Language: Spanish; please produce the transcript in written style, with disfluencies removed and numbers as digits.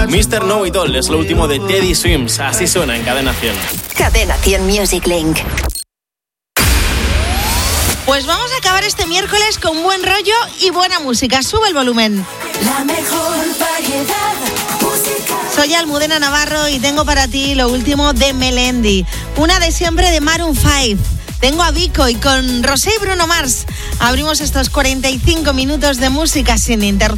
Mr. Know It All es lo último de Teddy Swims. Así suena en Cadena 100. Cadena 100 Music Link. Pues vamos a acabar este miércoles con buen rollo y buena música. Sube el volumen. La mejor variedad musical. Soy Almudena Navarro y tengo para ti lo último de Melendi. Una de siempre de Maroon 5. Tengo a Vico y con Rosé y Bruno Mars abrimos estos 45 minutos de música sin interrupción.